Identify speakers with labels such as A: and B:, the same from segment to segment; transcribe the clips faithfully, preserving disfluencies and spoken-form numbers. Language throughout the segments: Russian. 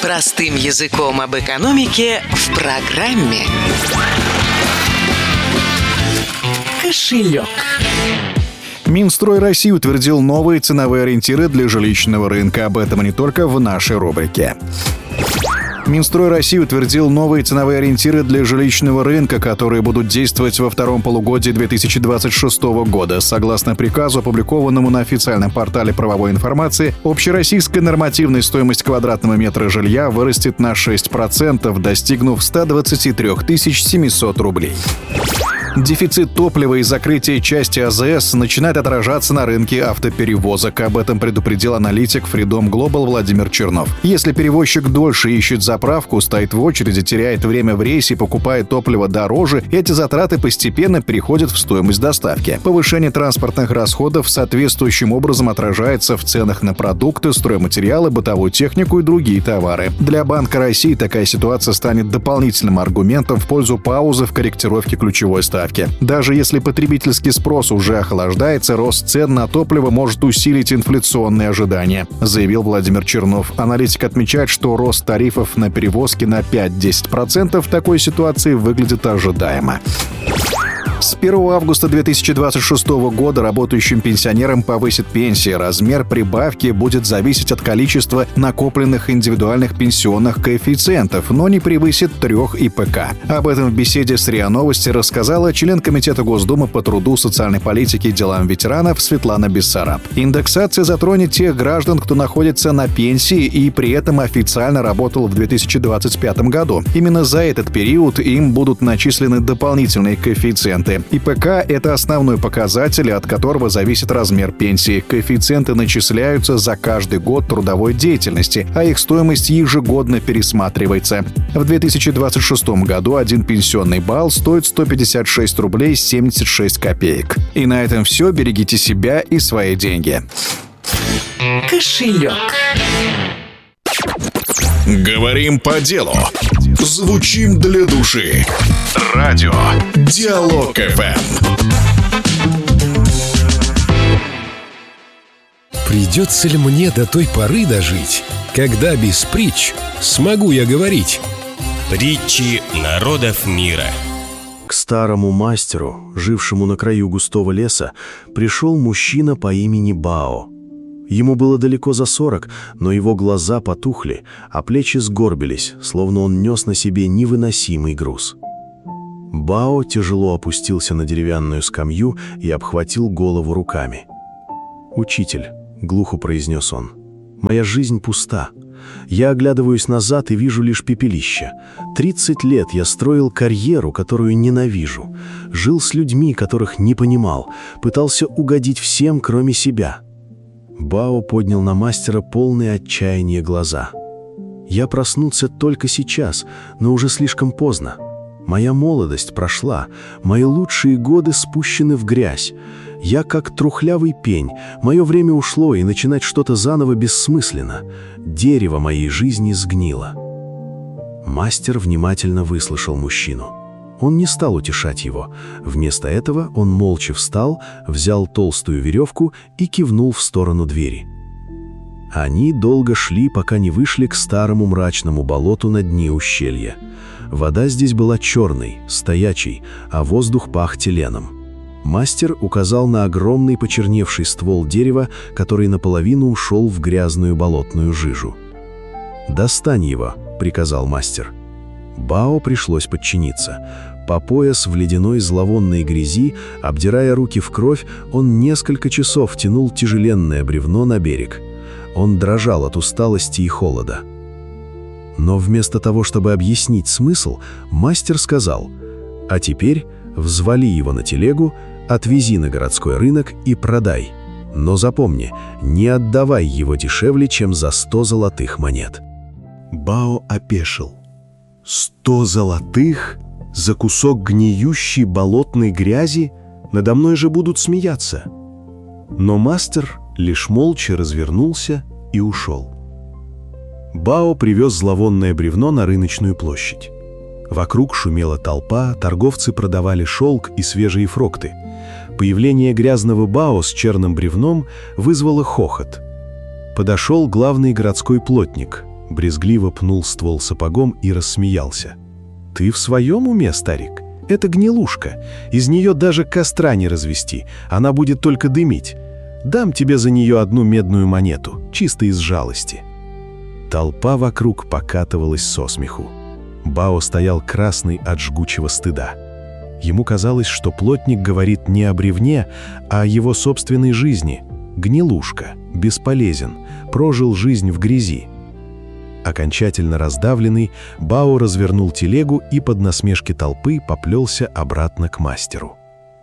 A: Простым языком об экономике в программе «Кошелек».
B: Минстрой России утвердил новые ценовые ориентиры для жилищного рынка. Об этом и не только в нашей рубрике. Минстрой России утвердил новые ценовые ориентиры для жилищного рынка, которые будут действовать во втором полугодии две тысячи двадцать шестого года. Согласно приказу, опубликованному на официальном портале правовой информации, общероссийская нормативная стоимость квадратного метра жилья вырастет на шесть процентов, достигнув ста двадцати трёх тысяч семисот рублей. Дефицит топлива и закрытие части АЗС начинает отражаться на рынке автоперевозок. Об этом предупредил аналитик Freedom Global Владимир Чернов. Если перевозчик дольше ищет заправку, стоит в очереди, теряет время в рейсе, покупает топливо дороже, эти затраты постепенно переходят в стоимость доставки. Повышение транспортных расходов соответствующим образом отражается в ценах на продукты, стройматериалы, бытовую технику и другие товары. Для Банка России такая ситуация станет дополнительным аргументом в пользу паузы в корректировке ключевой ставки. Даже если потребительский спрос уже охлаждается, рост цен на топливо может усилить инфляционные ожидания, заявил Владимир Чернов. Аналитик отмечает, что рост тарифов на перевозки на пять-десять процентов в такой ситуации выглядит ожидаемо. С первого августа две тысячи двадцать шестого года работающим пенсионерам повысит пенсии. Размер прибавки будет зависеть от количества накопленных индивидуальных пенсионных коэффициентов, но не превысит трех И П К. Об этом в беседе с РИА Новости рассказала член Комитета Госдумы по труду, социальной политике и делам ветеранов Светлана Бессараб. Индексация затронет тех граждан, кто находится на пенсии и при этом официально работал в две тысячи двадцать пятом году. Именно за этот период им будут начислены дополнительные коэффициенты. И П К – это основной показатель, от которого зависит размер пенсии. Коэффициенты начисляются за каждый год трудовой деятельности, а их стоимость ежегодно пересматривается. В две тысячи двадцать шестом году один пенсионный балл стоит сто пятьдесят шесть рублей семьдесят шесть копеек. И на этом все. Берегите себя и свои деньги.
A: Кошелек.
C: Говорим по делу. Звучим для души. Радио Диалог Эф Эм.
D: Придется ли мне до той поры дожить, когда без притч смогу я говорить?
E: Притчи народов мира.
F: К старому мастеру, жившему на краю густого леса, пришел мужчина по имени Бао. Ему было далеко за сорок, но его глаза потухли, а плечи сгорбились, словно он нес на себе невыносимый груз. Бао тяжело опустился на деревянную скамью и обхватил голову руками. «Учитель», — глухо произнес он, — «моя жизнь пуста. Я оглядываюсь назад и вижу лишь пепелище. Тридцать лет я строил карьеру, которую ненавижу, жил с людьми, которых не понимал, пытался угодить всем, кроме себя». Бао поднял на мастера полные отчаяния глаза. «Я проснулся только сейчас, но уже слишком поздно. Моя молодость прошла, мои лучшие годы спущены в грязь. Я как трухлявый пень, мое время ушло, и начинать что-то заново бессмысленно. Дерево моей жизни сгнило». Мастер внимательно выслушал мужчину. Он не стал утешать его. Вместо этого он молча встал, взял толстую веревку и кивнул в сторону двери. Они долго шли, пока не вышли к старому мрачному болоту на дне ущелья. Вода здесь была черной, стоячей, а воздух пах теленом. Мастер указал на огромный почерневший ствол дерева, который наполовину ушел в грязную болотную жижу. «Достань его», — приказал мастер. Бао пришлось подчиниться. По пояс в ледяной зловонной грязи, обдирая руки в кровь, он несколько часов тянул тяжеленное бревно на берег. Он дрожал от усталости и холода. Но вместо того, чтобы объяснить смысл, мастер сказал: «А теперь взвали его на телегу, отвези на городской рынок и продай. Но запомни, не отдавай его дешевле, чем за сто золотых монет».
G: Бао опешил. «Сто золотых? За кусок гниющей болотной грязи? Надо мной же будут смеяться». Но мастер лишь молча развернулся и ушел. Бао привез зловонное бревно на рыночную площадь. Вокруг шумела толпа, торговцы продавали шелк и свежие фрукты. Появление грязного Бао с черным бревном вызвало хохот. Подошел главный городской плотник, Брезгливо пнул ствол сапогом и рассмеялся. «Ты в своем уме, старик? Это гнилушка. Из нее даже костра не развести, она будет только дымить. Дам тебе за нее одну медную монету, чисто из жалости». Толпа вокруг покатывалась со смеху. Бао стоял красный от жгучего стыда. Ему казалось, что плотник говорит не о бревне, а о его собственной жизни. Гнилушка, бесполезен, прожил жизнь в грязи. Окончательно раздавленный, Бао развернул телегу и под насмешки толпы поплелся обратно к мастеру.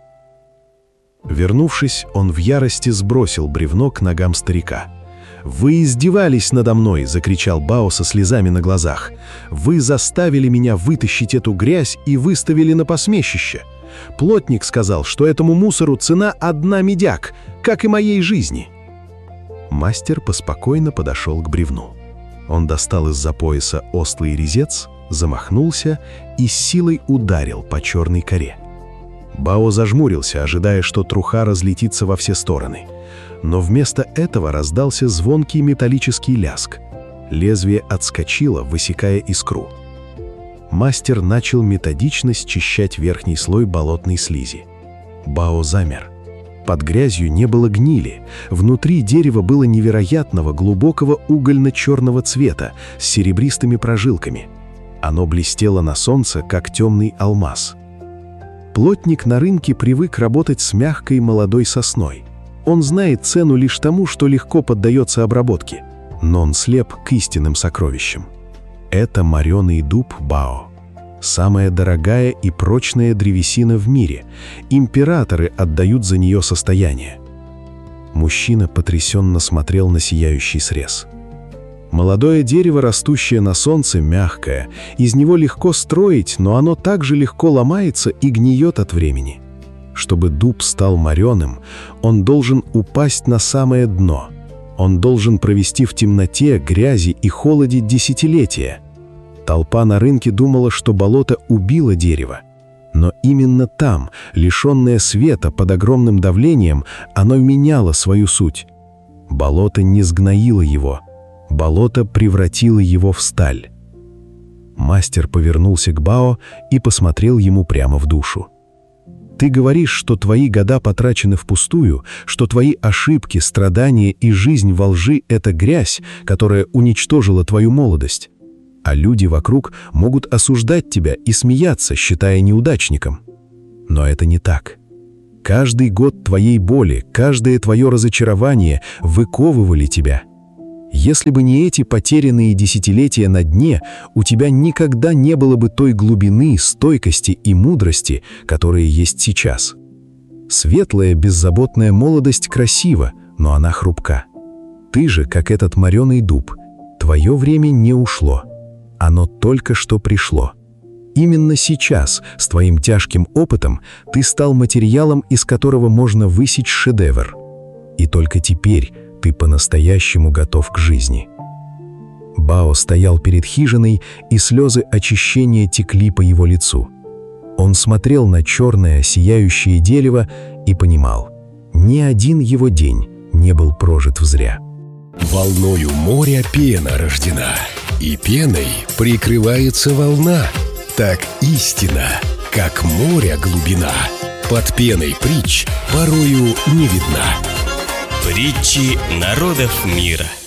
G: Вернувшись, он в ярости сбросил бревно к ногам старика. «Вы издевались надо мной!» — закричал Бао со слезами на глазах. «Вы заставили меня вытащить эту грязь и выставили на посмешище. Плотник сказал, что этому мусору цена одна медяк, как и моей жизни». Мастер поспокойно подошел к бревну. Он достал из-за пояса остлый резец, замахнулся и с силой ударил по черной коре. Бао зажмурился, ожидая, что труха разлетится во все стороны. Но вместо этого раздался звонкий металлический ляск. Лезвие отскочило, высекая искру. Мастер начал методично счищать верхний слой болотной слизи. Бао замер. Под грязью не было гнили. Внутри дерева было невероятного глубокого угольно-черного цвета с серебристыми прожилками. Оно блестело на солнце, как темный алмаз. Плотник на рынке привык работать с мягкой молодой сосной. Он знает цену лишь тому, что легко поддается обработке, но он слеп к истинным сокровищам. Это мореный дуб Бао. Самая дорогая и прочная древесина в мире. Императоры отдают за нее состояние. Мужчина потрясенно смотрел на сияющий срез. Молодое дерево, растущее на солнце, мягкое. Из него легко строить, но оно также легко ломается и гниет от времени. Чтобы дуб стал мореным, он должен упасть на самое дно. Он должен провести в темноте, грязи и холоде десятилетия. Толпа на рынке думала, что болото убило дерево. Но именно там, лишенное света под огромным давлением, оно меняло свою суть. Болото не сгноило его. Болото превратило его в сталь. Мастер повернулся к Бао и посмотрел ему прямо в душу. «Ты говоришь, что твои года потрачены впустую, что твои ошибки, страдания и жизнь во лжи — это грязь, которая уничтожила твою молодость. А люди вокруг могут осуждать тебя и смеяться, считая неудачником. Но это не так. Каждый год твоей боли, каждое твое разочарование выковывали тебя. Если бы не эти потерянные десятилетия на дне, у тебя никогда не было бы той глубины, стойкости и мудрости, которые есть сейчас. Светлая, беззаботная молодость красива, но она хрупка. Ты же, как этот мореный дуб, твое время не ушло. Оно только что пришло. Именно сейчас, с твоим тяжким опытом, ты стал материалом, из которого можно высечь шедевр. И только теперь ты по-настоящему готов к жизни». Бао стоял перед хижиной, и слезы очищения текли по его лицу. Он смотрел на черное, сияющее дерево и понимал, ни один его день не был прожит зря.
D: Волною моря пена рождена, и пеной прикрывается волна. Так истина, как море глубина, под пеной притч порою не видна.
E: Притчи народов мира.